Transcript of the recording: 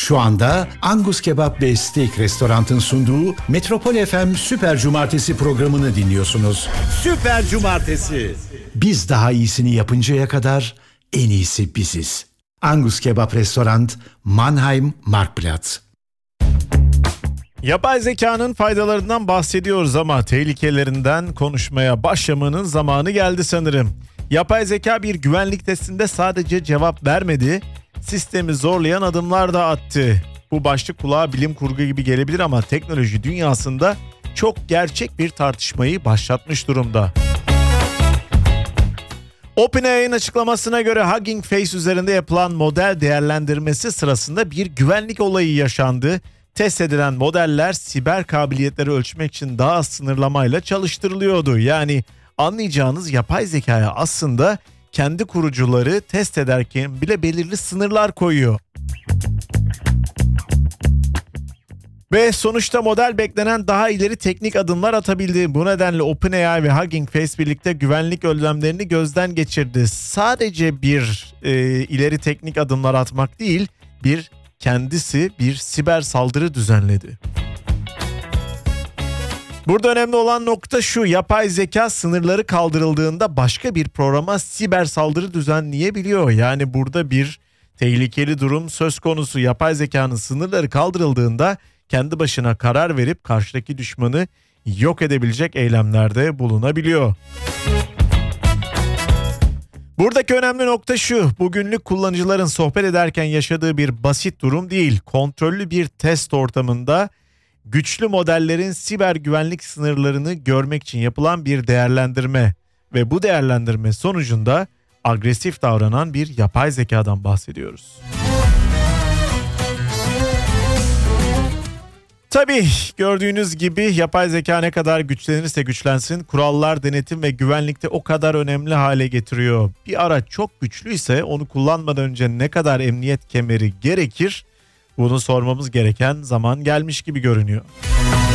Şu anda Angus Kebap ve Steak Restorant'ın sunduğu Metropol FM Süper Cumartesi programını dinliyorsunuz. Süper Cumartesi. Biz daha iyisini yapıncaya kadar en iyisi biziz. Angus Kebap Restorant, Mannheim, Marktplatz. Yapay zekanın faydalarından bahsediyoruz ama tehlikelerinden konuşmaya başlamanın zamanı geldi sanırım. Yapay zeka bir güvenlik testinde sadece cevap vermedi, sistemi zorlayan adımlar da attı. Bu başlık kulağa bilim kurgu gibi gelebilir ama teknoloji dünyasında çok gerçek bir tartışmayı başlatmış durumda. OpenAI'nin açıklamasına göre Hugging Face üzerinde yapılan model değerlendirmesi sırasında bir güvenlik olayı yaşandı. Test edilen modeller siber kabiliyetleri ölçmek için daha az sınırlamayla çalıştırılıyordu. Yani anlayacağınız yapay zekaya aslında kendi kurucuları test ederken bile belirli sınırlar koyuyor. Ve sonuçta model beklenen daha ileri teknik adımlar atabildi. Bu nedenle OpenAI ve Hugging Face birlikte güvenlik önlemlerini gözden geçirdi. Sadece bir ileri teknik adımlar atmak değil, kendisi bir siber saldırı düzenledi. Burada önemli olan nokta şu: yapay zeka sınırları kaldırıldığında başka bir programa siber saldırı düzenleyebiliyor. Yani burada bir tehlikeli durum söz konusu. Yapay zekanın sınırları kaldırıldığında kendi başına karar verip karşıdaki düşmanı yok edebilecek eylemlerde bulunabiliyor. Buradaki önemli nokta şu: bugünlük kullanıcıların sohbet ederken yaşadığı bir basit durum değil. Kontrollü bir test ortamında güçlü modellerin siber güvenlik sınırlarını görmek için yapılan bir değerlendirme ve bu değerlendirme sonucunda agresif davranan bir yapay zekadan bahsediyoruz. Tabii gördüğünüz gibi yapay zeka ne kadar güçlenirse güçlensin, kurallar, denetim ve güvenlikte o kadar önemli hale getiriyor. Bir araç çok güçlüyse onu kullanmadan önce ne kadar emniyet kemeri gerekir? Bunu sormamız gereken zaman gelmiş gibi görünüyor.